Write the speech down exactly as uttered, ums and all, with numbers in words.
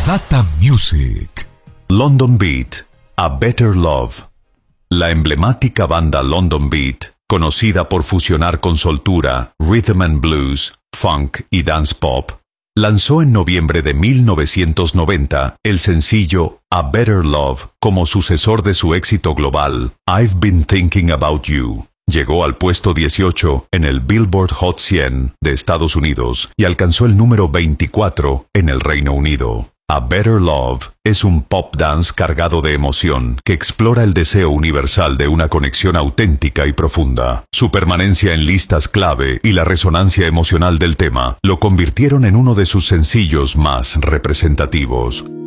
Data Music. London Beat, A Better Love. La emblemática banda London Beat, conocida por fusionar con soltura, rhythm and blues, funk y dance pop, lanzó en noviembre de mil novecientos noventa el sencillo A Better Love como sucesor de su éxito global, I've Been Thinking About You. Llegó al puesto dieciocho en el Billboard Hot cien de Estados Unidos y alcanzó el número veinticuatro en el Reino Unido. A Better Love es un pop dance cargado de emoción que explora el deseo universal de una conexión auténtica y profunda. Su permanencia en listas clave y la resonancia emocional del tema lo convirtieron en uno de sus sencillos más representativos.